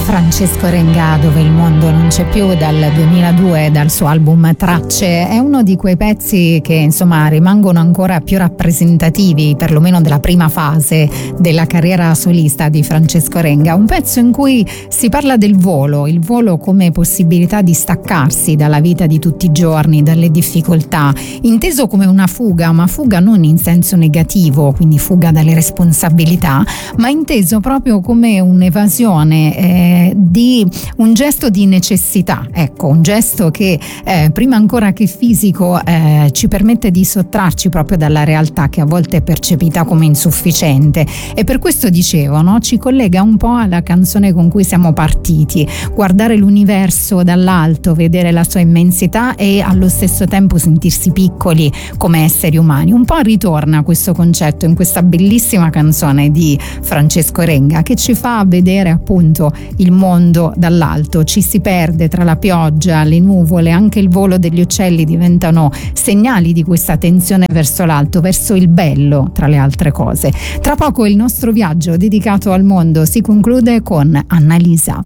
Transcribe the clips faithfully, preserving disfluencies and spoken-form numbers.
Francesco Renga, Dove il mondo non c'è più, dal duemiladue, dal suo album Tracce. È uno di quei pezzi che insomma rimangono ancora più rappresentativi, perlomeno della prima fase della carriera solista di Francesco Renga. Un pezzo in cui si parla del volo, il volo come possibilità di staccarsi dalla vita di tutti i giorni, dalle difficoltà, inteso come una fuga, ma fuga non in senso negativo, quindi fuga dalle responsabilità, ma inteso proprio come un'evasione eh, di un gesto di necessità, ecco, un gesto che eh, prima ancora che fisico eh, ci permette di sottrarci proprio dalla realtà che a volte è percepita come insufficiente. E per questo dicevo, no? Ci collega un po' alla canzone con cui siamo partiti: guardare l'universo dall'alto, vedere la sua immensità e allo stesso tempo sentirsi piccoli come esseri umani. Un po' ritorna questo concetto in questa bellissima canzone di Francesco Renga, che ci fa vedere appunto il mondo dall'alto. Ci si perde tra la pioggia, le nuvole, anche il volo degli uccelli diventano segnali di questa tensione verso l'alto, verso il bello tra le altre cose. Tra poco il nostro viaggio dedicato al mondo si conclude con Annalisa.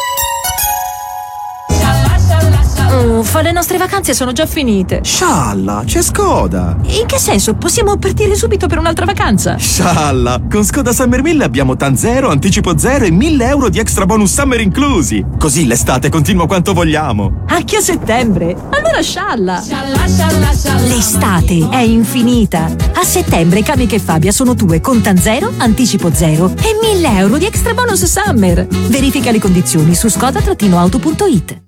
Uffa, le nostre vacanze sono già finite. Scialla, c'è Skoda. In che senso? Possiamo partire subito per un'altra vacanza? Scialla, con Skoda Summer mille abbiamo TAN zero, anticipo zero e mille euro di extra bonus summer inclusi. Così l'estate continua quanto vogliamo. Anche a settembre? Allora scialla. Scialla, scialla, scialla. L'estate è infinita. A settembre Kamiq e Fabia sono tue con TAN zero, anticipo zero e mille euro di extra bonus summer. Verifica le condizioni su skoda auto punto it.